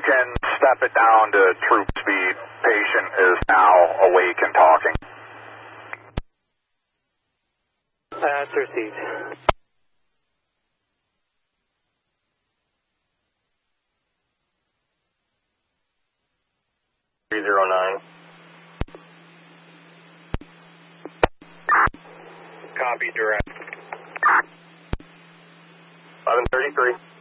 can step it down to troop speed. Patient is now awake and talking. Proceed. 309. Copy, direct. 1133.